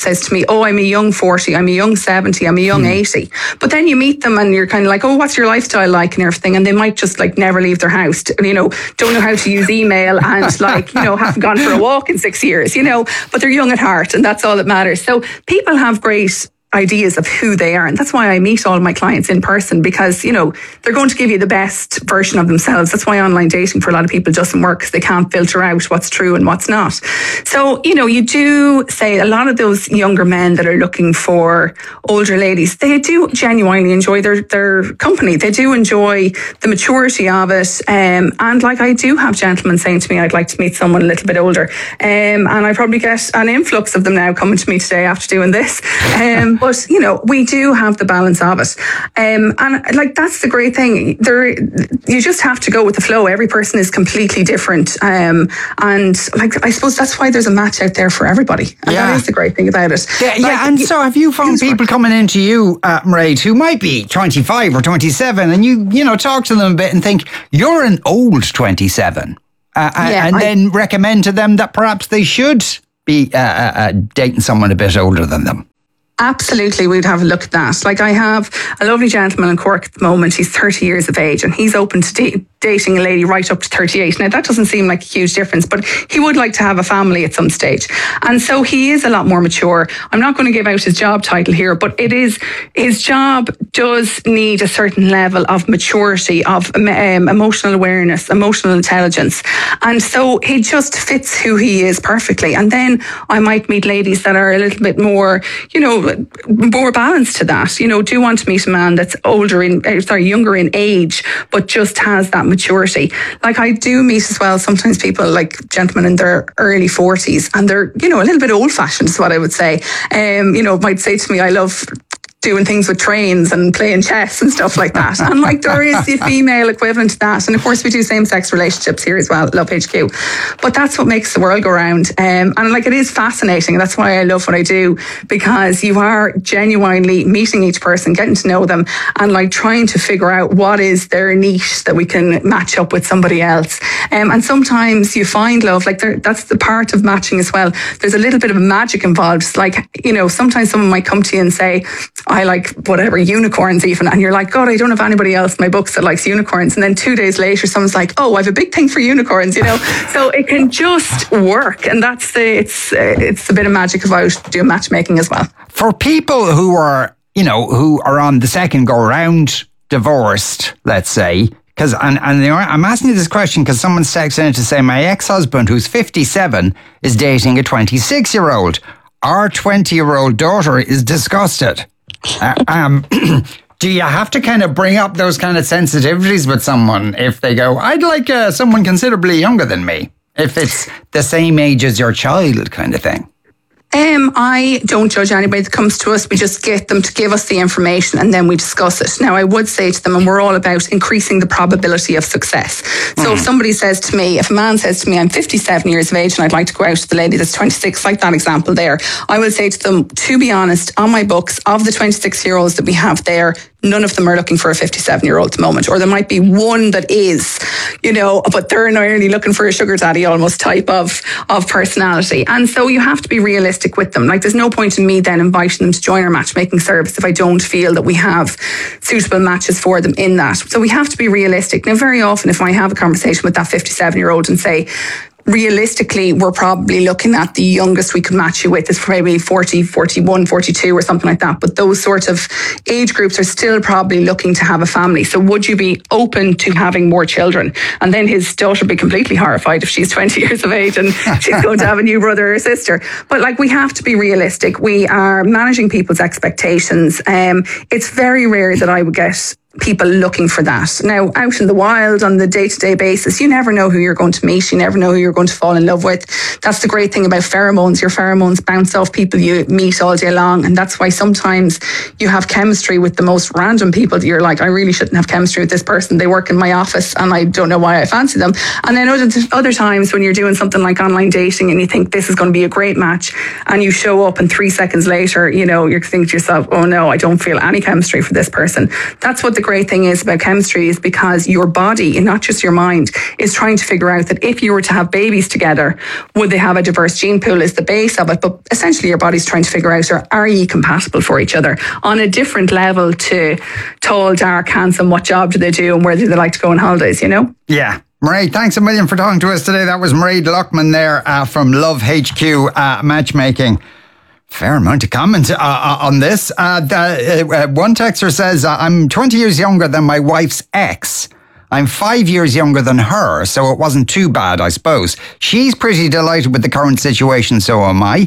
says to me, oh, I'm a young 40, I'm a young 70, I'm a young 80. But then you meet them and you're kind of like, oh, what's your lifestyle like and everything? And they might just like never leave their house, don't know how to use email and haven't gone for a walk in 6 years, but they're young at heart and that's all that matters. So people have great ideas of who they are. And that's why I meet all of my clients in person, because, they're going to give you the best version of themselves. That's why online dating for a lot of people doesn't work, because they can't filter out what's true and what's not. So, you do say a lot of those younger men that are looking for older ladies, they do genuinely enjoy their company. They do enjoy the maturity of it. And like I do have gentlemen saying to me, I'd like to meet someone a little bit older. And I probably get an influx of them now coming to me today after doing this. But, we do have the balance of it. And like, that's the great thing. You just have to go with the flow. Every person is completely different. And like, I suppose that's why there's a match out there for everybody. And that is the great thing about it. Yeah. And so have you found people coming into you, Mairead, who might be 25 or 27 and you talk to them a bit and think, you're an old 27. Then recommend to them that perhaps they should be dating someone a bit older than them? Absolutely, we'd have a look at that. Like, I have a lovely gentleman in Cork at the moment. He's 30 years of age and he's open to dating a lady right up to 38. Now, that doesn't seem like a huge difference, but he would like to have a family at some stage. And so he is a lot more mature. I'm not going to give out his job title here, but his job does need a certain level of maturity, of emotional awareness, emotional intelligence. And so he just fits who he is perfectly. And then I might meet ladies that are a little bit more, more balanced to that. Do want to meet a man that's younger in age, but just has that maturity. Like, I do meet as well sometimes people, like gentlemen in their early 40s, and they're, a little bit old fashioned is what I would say. Might say to me, I love doing things with trains and playing chess and stuff like that. And like, there is the female equivalent to that. And of course we do same-sex relationships here as well at Love HQ. But that's what makes the world go round. And like, it is fascinating. That's why I love what I do, because you are genuinely meeting each person, getting to know them, and like trying to figure out what is their niche that we can match up with somebody else. And sometimes you find love, like that's the part of matching as well. There's a little bit of magic involved. It's like, sometimes someone might come to you and say, I like whatever, unicorns even. And you're like, God, I don't have anybody else in my books that likes unicorns. And then 2 days later, someone's like, oh, I have a big thing for unicorns, So it can just work. And that's it's a bit of magic about doing matchmaking as well. For people who are, who are on the second go around, divorced, let's say, because I'm asking you this question because someone's texting in to say my ex-husband, who's 57, is dating a 26-year-old. Our 20-year-old daughter is disgusted. Do you have to kind of bring up those kind of sensitivities with someone if they go, I'd like someone considerably younger than me, if it's the same age as your child kind of thing? I don't judge anybody that comes to us. We just get them to give us the information and then we discuss it. Now, I would say to them, and we're all about increasing the probability of success. So if somebody says to me, if a man says to me, I'm 57 years of age and I'd like to go out with the lady that's 26, like that example there, I will say to them, to be honest, on my books, of the 26-year-olds that we have there, none of them are looking for a 57-year-old at the moment. Or there might be one that is, but they're nearly looking for a sugar daddy almost type of personality. And so you have to be realistic with them. Like, there's no point in me then inviting them to join our matchmaking service if I don't feel that we have suitable matches for them in that. So we have to be realistic. Now, very often if I have a conversation with that 57-year-old and say, realistically, we're probably looking at the youngest we could match you with is probably 40, 41, 42 or something like that. But those sort of age groups are still probably looking to have a family. So would you be open to having more children? And then his daughter would be completely horrified if she's 20 years of age and she's going to have a new brother or sister. But like, we have to be realistic. We are managing people's expectations. It's very rare that I would get people looking for that. Now, out in the wild on the day-to-day basis, you never know who you're going to meet. You never know who you're going to fall in love with. That's the great thing about pheromones. Your pheromones bounce off people you meet all day long. And that's why sometimes you have chemistry with the most random people that you're like, I really shouldn't have chemistry with this person. They work in my office and I don't know why I fancy them. And then other times when you're doing something like online dating and you think this is going to be a great match and you show up and 3 seconds later, you think to yourself, oh no, I don't feel any chemistry for this person. That's what the the great thing is about chemistry is because your body, and not just your mind, is trying to figure out that if you were to have babies together, would they have a diverse gene pool is the base of it. But essentially your body's trying to figure out, are you compatible for each other on a different level to tall, dark, handsome, what job do they do and where do they like to go on holidays, you know? Yeah. Marie, thanks a million for talking to us today. That was Marie Luckman there from Love HQ Matchmaking. Fair amount of comments on this. One texter says, I'm 20 years younger than my wife's ex. I'm 5 years younger than her, so it wasn't too bad, I suppose. She's pretty delighted with the current situation, so am I.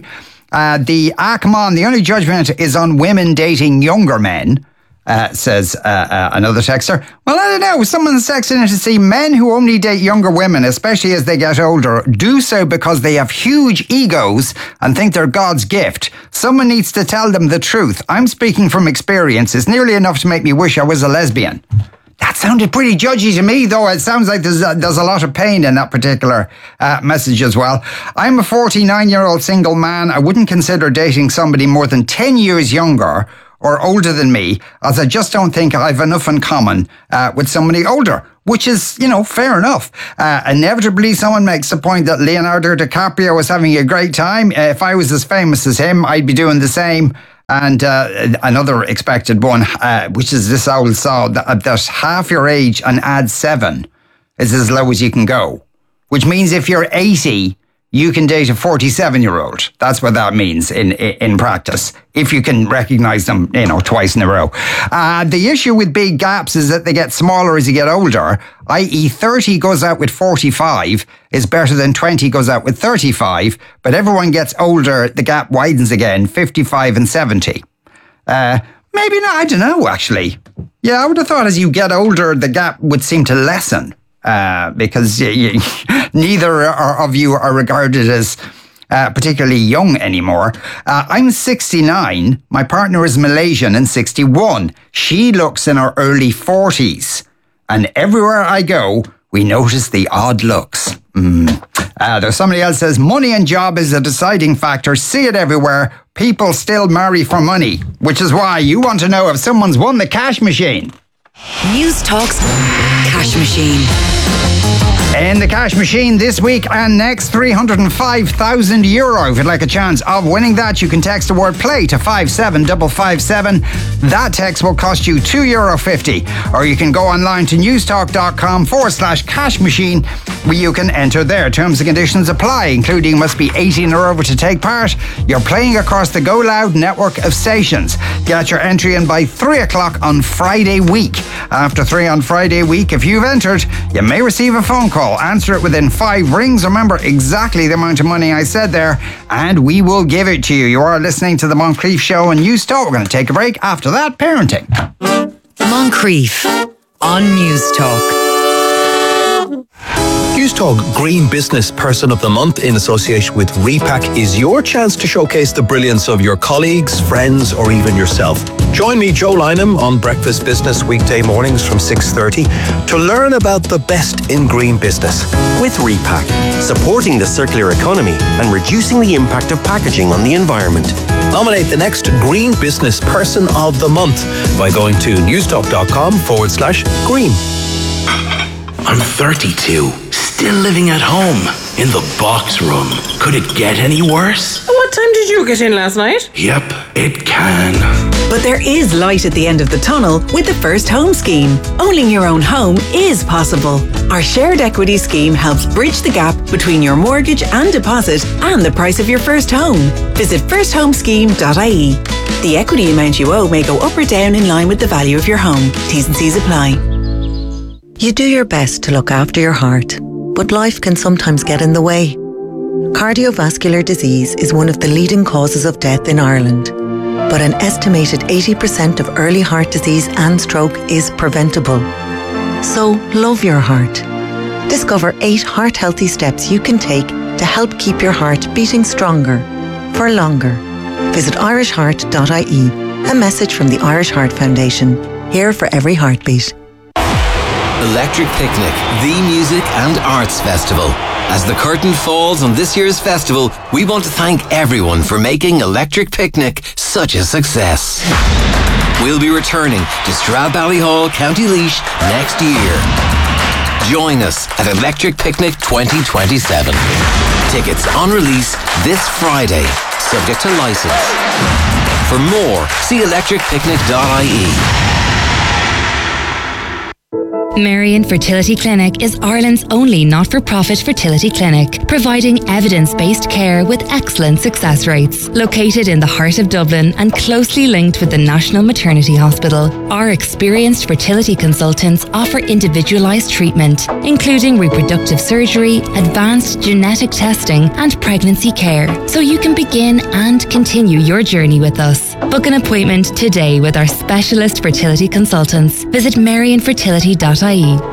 Come on, the only judgment is on women dating younger men. Says another texter. Well, I don't know. Someone's texting in to see men who only date younger women, especially as they get older, do so because they have huge egos and think they're God's gift. Someone needs to tell them the truth. I'm speaking from experience. It's nearly enough to make me wish I was a lesbian. That sounded pretty judgy to me, though. It sounds like there's a lot of pain in that particular message as well. I'm a 49-year-old single man. I wouldn't consider dating somebody more than 10 years younger or older than me, as I just don't think I've enough in common with somebody older, which is, fair enough. Inevitably, someone makes the point that Leonardo DiCaprio was having a great time. If I was as famous as him, I'd be doing the same. And another expected one, which is this old saw, that half your age and add 7 is as low as you can go, which means if you're 80, you can date a 47-year-old. That's what that means in practice, if you can recognise them, twice in a row. The issue with big gaps is that they get smaller as you get older, i.e. 30 goes out with 45 is better than 20 goes out with 35, but everyone gets older, the gap widens again, 55 and 70. Maybe not, I don't know, actually. Yeah, I would have thought as you get older, the gap would seem to lessen. Because neither of you are regarded as particularly young anymore. I'm 69. My partner is Malaysian and 61. She looks in her early 40s. And everywhere I go, we notice the odd looks. There's somebody else says, money and job is a deciding factor. See it everywhere. People still marry for money, which is why you want to know if someone's won the cash machine. News Talk's Cash Machine. In the cash machine this week and next, €305,000. If you'd like a chance of winning that, you can text the word play to 57557. That text will cost you €2.50. Or you can go online to newstalk.com/cash machine, where you can enter there. Terms and conditions apply, including must be 18 or over to take part. You're playing across the Go Loud network of stations. Get your entry in by 3 o'clock on Friday week. After 3 on Friday week, if you've entered, you may receive a phone call. Answer it within 5 rings. Remember exactly the amount of money I said there, and we will give it to you. You are listening to the Moncrief Show on News Talk. We're going to take a break. After that, parenting. Moncrief on News Talk. Newstalk Green Business Person of the Month in association with Repack is your chance to showcase the brilliance of your colleagues, friends, or even yourself. Join me, Joe Lynham, on Breakfast Business weekday mornings from 6:30 to learn about the best in green business. With Repack, supporting the circular economy and reducing the impact of packaging on the environment. Nominate the next Green Business Person of the Month by going to newstalk.com/green. I'm 32, still living at home, in the box room. Could it get any worse? What time did you get in last night? Yep, it can. But there is light at the end of the tunnel with the First Home Scheme. Owning your own home is possible. Our shared equity scheme helps bridge the gap between your mortgage and deposit and the price of your first home. Visit firsthomscheme.ie. The equity amount you owe may go up or down in line with the value of your home. T's and C's apply. You do your best to look after your heart, but life can sometimes get in the way. Cardiovascular disease is one of the leading causes of death in Ireland, but an estimated 80% of early heart disease and stroke is preventable. So love your heart. Discover 8 heart-healthy steps you can take to help keep your heart beating stronger for longer. Visit irishheart.ie. A message from the Irish Heart Foundation, here for every heartbeat. Electric Picnic, the music and arts festival. As the curtain falls on this year's festival, we want to thank everyone for making Electric Picnic such a success. We'll be returning to Stradbally County Laois next year. Join us at Electric Picnic 2027. Tickets on release this Friday, subject to licence. For more, see electricpicnic.ie. Marion Fertility Clinic is Ireland's only not-for-profit fertility clinic, providing evidence-based care with excellent success rates. Located in the heart of Dublin and closely linked with the National Maternity Hospital, our experienced fertility consultants offer individualised treatment, including reproductive surgery, advanced genetic testing and pregnancy care, so you can begin and continue your journey with us. Book an appointment today with our specialist fertility consultants. Visit marionfertility.ie.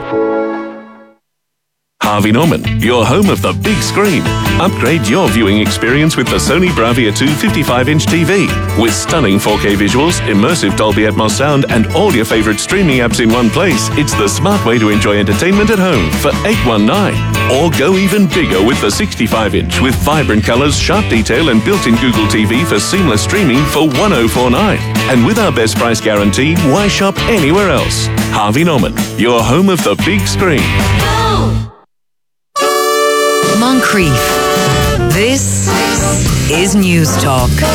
Harvey Norman, your home of the big screen. Upgrade your viewing experience with the Sony Bravia 2 55-inch TV. With stunning 4K visuals, immersive Dolby Atmos sound, and all your favourite streaming apps in one place, it's the smart way to enjoy entertainment at home for $819. Or go even bigger with the 65-inch with vibrant colours, sharp detail, and built-in Google TV for seamless streaming for $1049. And with our best price guarantee, why shop anywhere else? Harvey Norman, your home of the big screen. Moncrief. This is News Talk.